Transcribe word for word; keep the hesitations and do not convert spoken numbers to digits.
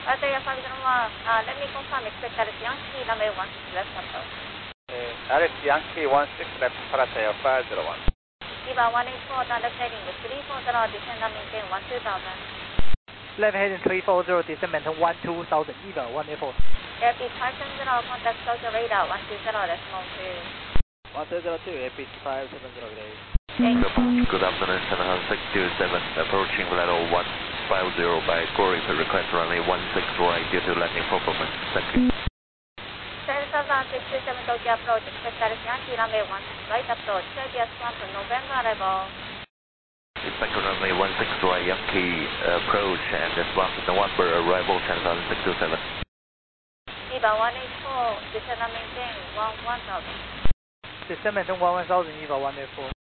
Uh, Tower five zero one, uh, let me confirm expect Alex Yankee, runway one six left control. Uh, Alex Yankee one six left para Tower five zero one. Viva one eight four, down left heading three four zero, descend and maintain one two thousand. Left heading three four zero, descend maintain one two thousand, Eva one eight four. Airbus five seven zero, contact closer radar one two zero, decimal two. one two zero two, Airbus five seven zero, today. Good afternoon, seven six two seven, approaching level one five zero by Gory for request runway one six right due to landing performance. Thank you. seven six two seven Tokyo approach, expect Alex Yankee, runway one six right approach, Serbia Swan for November arrival. Expect runway one six right Yankee approach and Swan for November arrival seven six two seven. Viva one eight four, descend and maintain one one thousand. Descend maintain one one thousand, Eva one eight four.